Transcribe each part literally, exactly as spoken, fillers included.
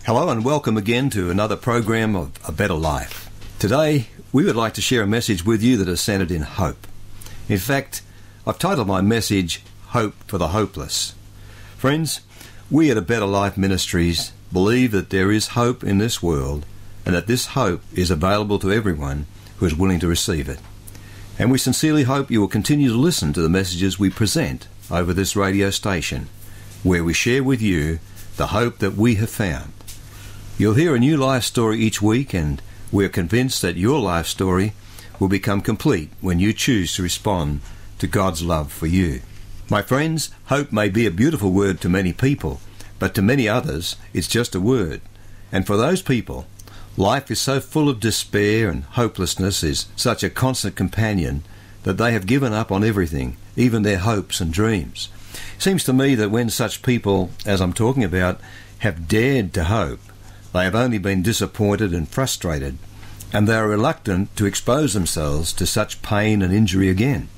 Hello and welcome again to another program of A Better Life. Today, we would like to share a message with you that is centered in hope. In fact, I've titled my message, Hope for the Hopeless. Friends, we at A Better Life Ministries believe that there is hope in this world and that this hope is available to everyone who is willing to receive it. And we sincerely hope you will continue to listen to the messages we present over this radio station, where we share with you the hope that we have found. You'll hear a new life story each week, and we're convinced that your life story will become complete when you choose to respond to God's love for you. My friends, hope may be a beautiful word to many people, but to many others, it's just a word. And for those people, life is so full of despair and hopelessness is such a constant companion that they have given up on everything, even their hopes and dreams. It seems to me that when such people, as I'm talking about, have dared to hope, they have only been disappointed and frustrated, and they are reluctant to expose themselves to such pain and injury again.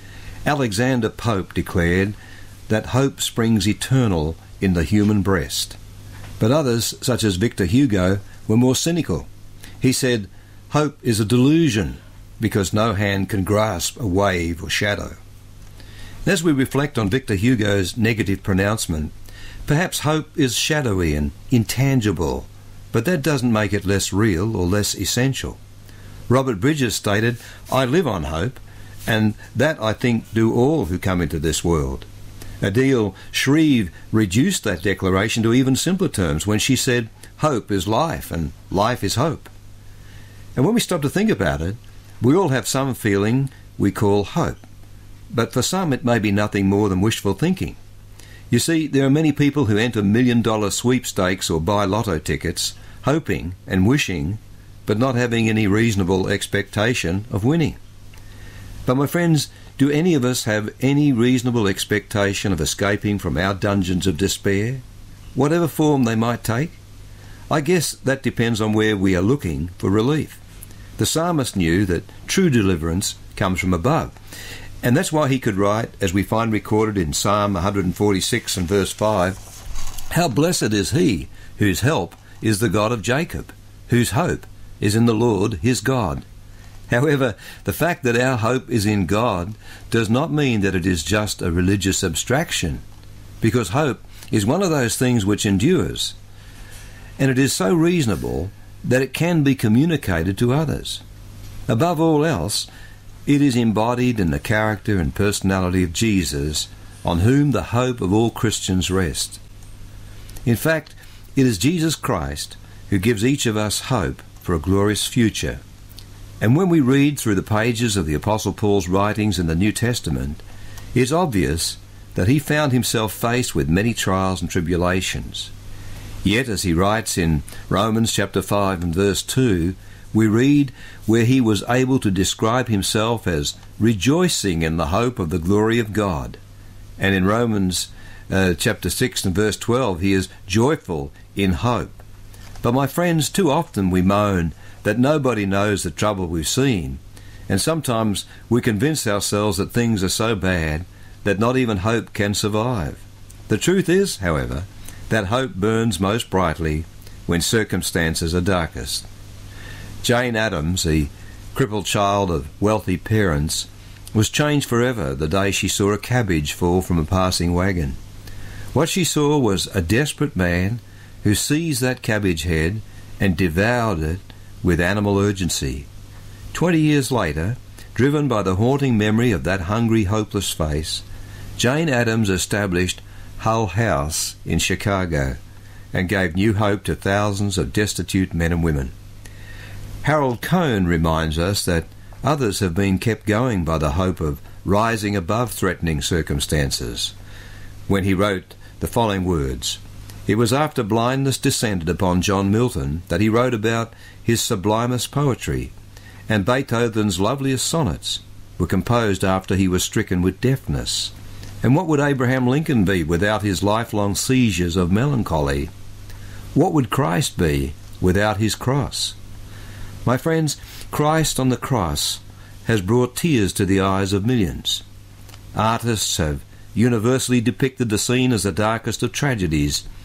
Alexander Pope declared that hope springs eternal in the human breast. But others, such as Victor Hugo, were more cynical. He said, "Hope is a delusion, because no hand can grasp a wave or shadow." And as we reflect on Victor Hugo's negative pronouncement, perhaps hope is shadowy and intangible, but that doesn't make it less real or less essential. Robert Bridges stated, "I live on hope, and that I think do all who come into this world." Adele Shreve reduced that declaration to even simpler terms when she said, "Hope is life, and life is hope." And when we stop to think about it, we all have some feeling we call hope, but for some it may be nothing more than wishful thinking. You see, there are many people who enter million-dollar sweepstakes or buy lotto tickets, hoping and wishing, but not having any reasonable expectation of winning. But my friends, do any of us have any reasonable expectation of escaping from our dungeons of despair, whatever form they might take? I guess that depends on where we are looking for relief. The psalmist knew that true deliverance comes from above, and that's why he could write, as we find recorded in Psalm one forty-six and verse five, "How blessed is he whose help is the God of Jacob, whose hope is in the Lord his God." However, the fact that our hope is in God does not mean that it is just a religious abstraction, because hope is one of those things which endures, and it is so reasonable that it can be communicated to others. Above all else, it is embodied in the character and personality of Jesus, on whom the hope of all Christians rests. In fact, it is Jesus Christ who gives each of us hope for a glorious future. And when we read through the pages of the Apostle Paul's writings in the New Testament, it is obvious that he found himself faced with many trials and tribulations. Yet, as he writes in Romans chapter five and verse two, we read where he was able to describe himself as rejoicing in the hope of the glory of God. And in Romans uh, chapter six and verse twelve, he is joyful in hope. But my friends, too often we moan that nobody knows the trouble we've seen, and sometimes we convince ourselves that things are so bad that not even hope can survive. The truth is, however, that hope burns most brightly when circumstances are darkest. Jane Addams, a crippled child of wealthy parents, was changed forever the day she saw a cabbage fall from a passing wagon. What she saw was a desperate man who seized that cabbage head and devoured it with animal urgency. Twenty years later, driven by the haunting memory of that hungry, hopeless face, Jane Addams established Hull House in Chicago and gave new hope to thousands of destitute men and women. Harold Cohn reminds us that others have been kept going by the hope of rising above threatening circumstances, when he wrote the following words: "It was after blindness descended upon John Milton that he wrote about his sublimest poetry, and Beethoven's loveliest sonnets were composed after he was stricken with deafness. And what would Abraham Lincoln be without his lifelong seizures of melancholy? What would Christ be without his cross?" My friends, Christ on the cross has brought tears to the eyes of millions. Artists have universally depicted the scene as the darkest of tragedies,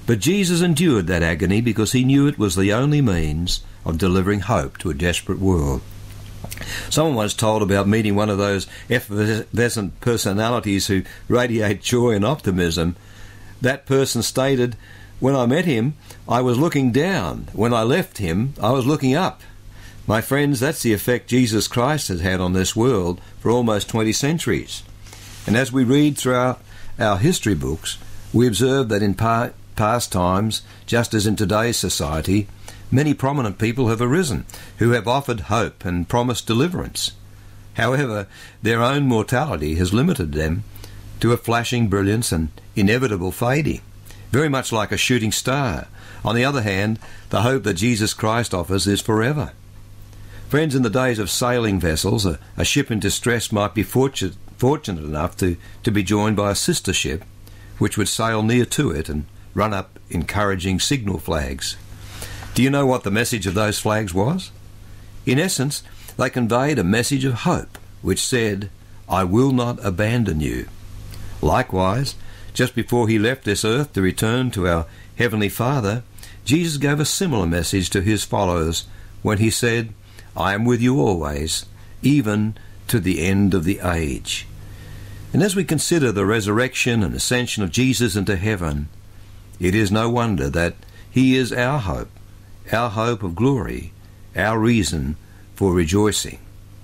But Jesus endured that agony because he knew it was the only means of delivering hope to a desperate world. Someone once told about meeting one of those effervescent personalities who radiate joy and optimism. That person stated, "When I met him, I was looking down. When I left him, I was looking up." My friends, that's the effect Jesus Christ has had on this world for almost twenty centuries. And as we read throughout our history books, we observe that in pa- past times, just as in today's society, many prominent people have arisen who have offered hope and promised deliverance. However, their own mortality has limited them to a flashing brilliance and inevitable fading, very much like a shooting star. On the other hand, the hope that Jesus Christ offers is forever. Friends, in the days of sailing vessels, a, a ship in distress might be fortunate, fortunate enough to, to be joined by a sister ship, which would sail near to it and run up encouraging signal flags. Do you know what the message of those flags was? In essence, they conveyed a message of hope, which said, "I will not abandon you." Likewise, just before he left this earth to return to our Heavenly Father, Jesus gave a similar message to his followers when he said, "I am with you always, even to the end of the age." And as we consider the resurrection and ascension of Jesus into heaven, it is no wonder that he is our hope, our hope of glory, our reason for rejoicing.